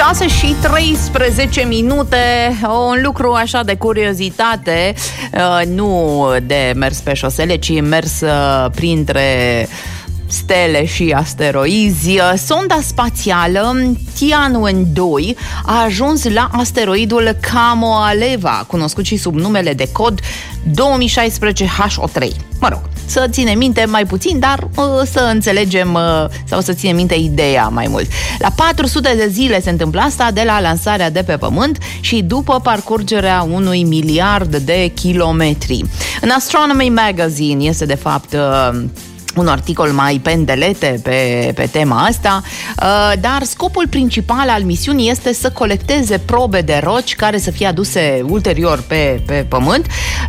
9:13, un lucru așa de curiozitate, nu de mers pe șosele, ci mers printre stele și asteroizi. Sonda spațială Tianwen-2 a ajuns la asteroidul Kamoaleva, cunoscut și sub numele de cod 2016 HO3. Mă rog, să ținem minte mai puțin, dar să înțelegem sau să ținem minte ideea mai mult. La 400 de zile se întâmplă asta, de la lansarea de pe Pământ și după parcurgerea 1 miliard de kilometri. În Astronomy Magazine este de fapt un articol mai pendelete pe tema asta, dar scopul principal al misiunii este să colecteze probe de roci care să fie aduse ulterior pe Pământ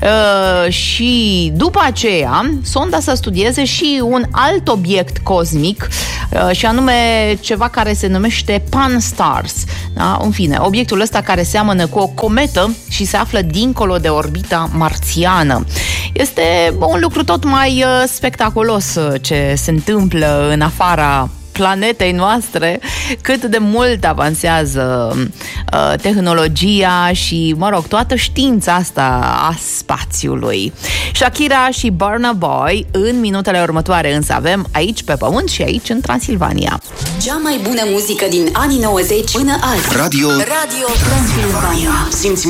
și după aceea sonda să studieze și un alt obiect cosmic și anume ceva care se numește Pan-STARRS. Da? În fine, obiectul ăsta care seamănă cu o cometă și se află dincolo de orbita marțiană. Este un lucru tot mai spectaculos ce se întâmplă în afara planetei noastre, cât de mult avansează tehnologia și, mă rog, toată știința asta a spațiului. Shakira și Burna Boy în minutele următoare, însă avem aici pe Pământ și aici în Transilvania. Cea mai bună muzică din anii 90 până azi. Radio Transilvania. Simți